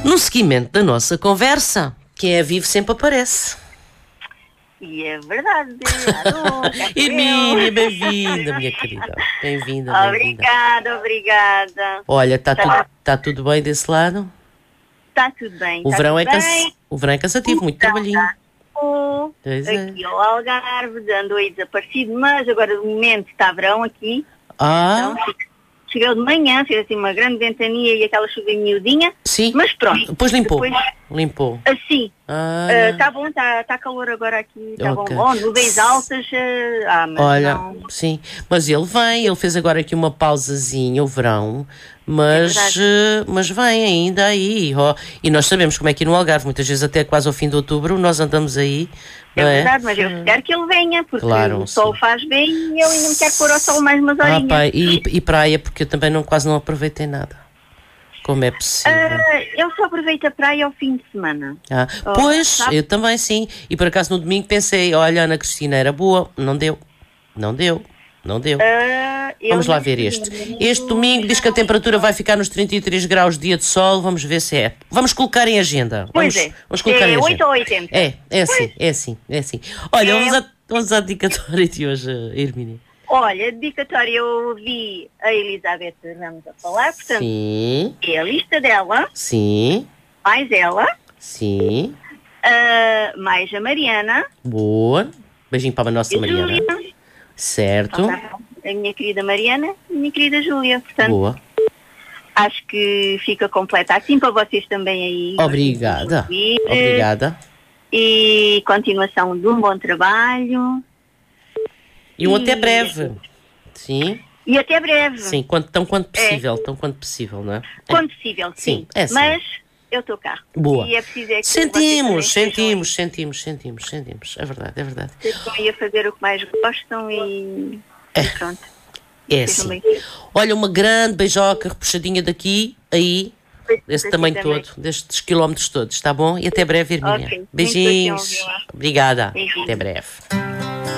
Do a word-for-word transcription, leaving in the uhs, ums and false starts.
No seguimento da nossa conversa, quem é vivo sempre aparece. E é verdade. Alô, Hermínia, bem-vinda, minha querida. Bem-vinda, bem-vinda. Obrigada, obrigada. Olha, está tudo, tá tudo bem desse lado? Está tudo bem. O tá verão, tudo é cansa... bem. o verão é cansativo, muito Então, trabalhinho. Estou Pois é. aqui ao Algarve, ando aí desaparecido, mas agora de momento está verão aqui. Ah, Então, chegou de manhã, fez assim uma grande ventania e aquela chuva miudinha. sim. Mas pronto. Depois limpou. Depois, Limpou. assim, Ah, está bom, está tá calor agora aqui, está Ok. bom. Bom, nuvens altas, uh, ah, mas olha, não... sim. Mas ele vem, ele fez agora aqui uma pausazinha, o verão, mas, É verdade. eh, mas vem ainda aí. Ó. E nós sabemos como é que no Algarve, muitas vezes até quase ao fim de outubro, nós andamos aí. É não verdade, mas eu quero que ele venha, porque Claro, o sol sim. faz bem e eu ainda me quero pôr ao sol mais umas Ah, horinhas. pá, e, e praia, porque eu também não, quase não aproveitei nada. Como é possível? Ah, eu só aproveito a praia ao fim de semana. Ah, Oh, pois, sabe? eu também sim. E por acaso no domingo pensei, olha, Ana Cristina era boa. Não deu. Não deu. Não deu. Ah, eu Vamos lá não ver sei, este. domingo- Este domingo diz que a temperatura vai ficar nos trinta e três graus, dia de sol. Vamos ver se é. Vamos colocar em agenda. Pois Vamos, é. vamos colocar É em oito agenda. ou oitenta. É, é assim, é assim, é assim. Olha, É. vamos, à, vamos à dedicatória de hoje, Hermínia. Olha, dedicatória, eu ouvi a Elizabeth Ramos a falar, portanto, Sim, é a lista dela, sim, mais ela, sim. ah, mais a Mariana, Boa. Beijinho para a nossa e a Mariana. Júlia. Certo. A minha querida Mariana e a minha querida Júlia. Portanto, Boa. acho que fica completa assim para vocês também aí. Obrigada. ouvir. Obrigada. E continuação de um bom trabalho. E um E- até breve. Sim, E até breve. sim, quanto, tão quanto possível, tão quanto possível, não é? Quando possível, sim. Sim, é sim. Mas eu estou cá. Boa. E é preciso é que Sentimos, vocês também sentimos, sentimos, sentimos, sentimos. É verdade, é verdade. Vocês estão aí a fazer o que mais gostam e, É. e pronto. É Sejam assim. bem-vindos. Olha, uma grande beijoca repuxadinha daqui, aí, desse Para tamanho si também. todo, destes quilómetros todos, tá bom? E até breve, Hermínia. Ok. Muito Beijinhos. gostei de ouvi-la. Obrigada. Beijinhos. Até breve.